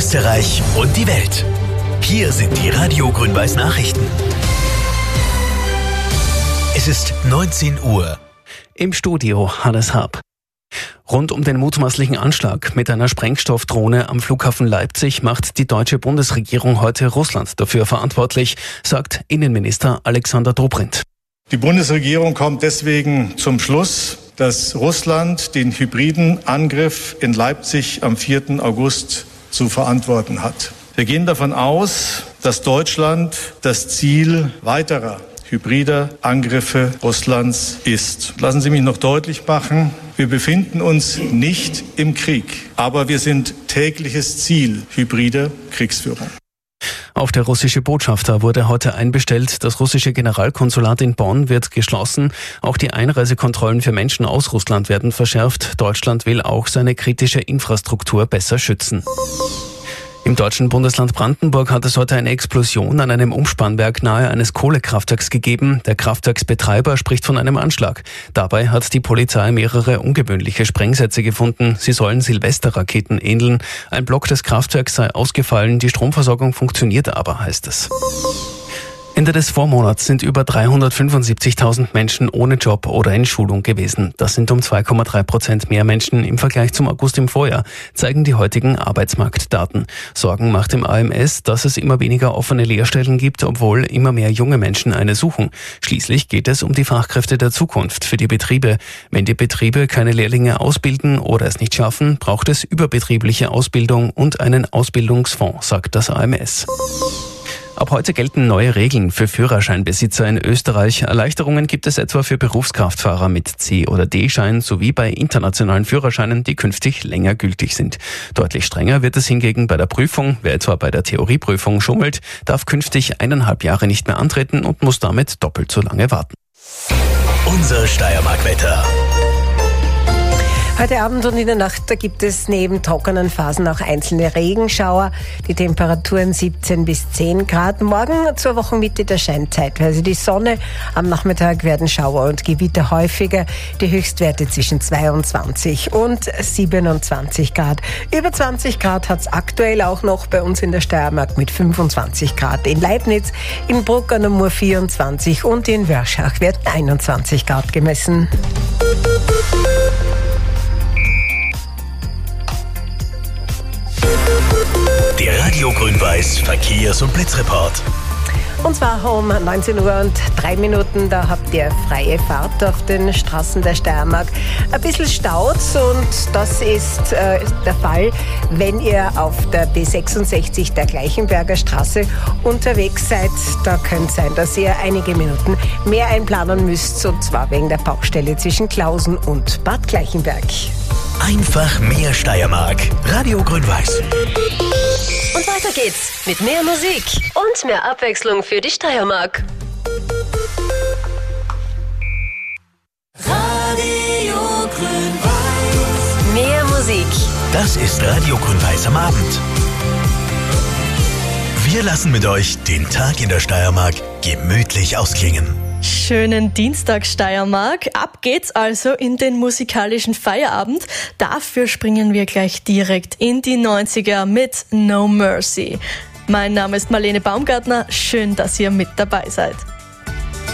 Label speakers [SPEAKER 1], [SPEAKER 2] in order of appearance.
[SPEAKER 1] Österreich und die Welt. Hier sind die Radio Grün-Weiß Nachrichten. Es ist 19 Uhr.
[SPEAKER 2] Im Studio Hannes Haab. Rund um den mutmaßlichen Anschlag mit einer Sprengstoffdrohne am Flughafen Leipzig macht die deutsche Bundesregierung heute Russland dafür verantwortlich, sagt Innenminister Alexander Dobrindt.
[SPEAKER 3] Die Bundesregierung kommt deswegen zum Schluss, dass Russland den hybriden Angriff in Leipzig am 4. August zu verantworten hat. Wir gehen davon aus, dass Deutschland das Ziel weiterer hybrider Angriffe Russlands ist. Lassen Sie mich noch deutlich machen, wir befinden uns nicht im Krieg, aber wir sind tägliches Ziel hybrider Kriegsführung.
[SPEAKER 2] Auch der russische Botschafter wurde heute einbestellt. Das russische Generalkonsulat in Bonn wird geschlossen. Auch die Einreisekontrollen für Menschen aus Russland werden verschärft. Deutschland will auch seine kritische Infrastruktur besser schützen. Im deutschen Bundesland Brandenburg hat es heute eine Explosion an einem Umspannwerk nahe eines Kohlekraftwerks gegeben. Der Kraftwerksbetreiber spricht von einem Anschlag. Dabei hat die Polizei mehrere ungewöhnliche Sprengsätze gefunden. Sie sollen Silvesterraketen ähneln. Ein Block des Kraftwerks sei ausgefallen, die Stromversorgung funktioniert aber, heißt es. Ende des Vormonats sind über 375.000 Menschen ohne Job oder in Schulung gewesen. Das sind um 2,3% mehr Menschen im Vergleich zum August im Vorjahr, zeigen die heutigen Arbeitsmarktdaten. Sorgen macht dem AMS, dass es immer weniger offene Lehrstellen gibt, obwohl immer mehr junge Menschen eine suchen. Schließlich geht es um die Fachkräfte der Zukunft für die Betriebe. Wenn die Betriebe keine Lehrlinge ausbilden oder es nicht schaffen, braucht es überbetriebliche Ausbildung und einen Ausbildungsfonds, sagt das AMS. Ab heute gelten neue Regeln für Führerscheinbesitzer in Österreich. Erleichterungen gibt es etwa für Berufskraftfahrer mit C- oder D-Schein sowie bei internationalen Führerscheinen, die künftig länger gültig sind. Deutlich strenger wird es hingegen bei der Prüfung. Wer etwa bei der Theorieprüfung schummelt, darf künftig 1,5 Jahre nicht mehr antreten und muss damit doppelt so lange warten.
[SPEAKER 1] Unser Steiermark-Wetter.
[SPEAKER 4] Heute Abend und in der Nacht, da gibt es neben trockenen Phasen auch einzelne Regenschauer. Die Temperaturen 17 bis 10 Grad. Morgen zur Wochenmitte, da scheint zeitweise die Sonne. Am Nachmittag werden Schauer und Gewitter häufiger. Die Höchstwerte zwischen 22 und 27 Grad. Über 20 Grad hat es aktuell auch noch bei uns in der Steiermark mit 25 Grad. In Leibniz, in Bruck an der Mur 24 und in Wörschach werden 21 Grad gemessen.
[SPEAKER 1] Der Radio Grün-Weiß Verkehrs- und Blitzreport.
[SPEAKER 4] Und zwar um 19 Uhr und 3 Minuten, da habt ihr freie Fahrt auf den Straßen der Steiermark. Ein bisschen staut und das ist der Fall, wenn ihr auf der B66 der Gleichenberger Straße unterwegs seid. Da könnte es sein, dass ihr einige Minuten mehr einplanen müsst, und zwar wegen der Baustelle zwischen Klausen und Bad Gleichenberg.
[SPEAKER 1] Einfach mehr Steiermark. Radio Grün-Weiß.
[SPEAKER 5] Und weiter geht's mit mehr Musik und mehr Abwechslung für die Steiermark.
[SPEAKER 6] Radio Grün-Weiß.
[SPEAKER 5] Mehr Musik.
[SPEAKER 1] Das ist Radio Grün-Weiß am Abend. Wir lassen mit euch den Tag in der Steiermark gemütlich ausklingen.
[SPEAKER 7] Schönen Dienstag, Steiermark. Ab geht's also in den musikalischen Feierabend. Dafür springen wir gleich direkt in die 90er mit No Mercy. Mein Name ist Marlene Baumgartner. Schön, dass ihr mit dabei seid.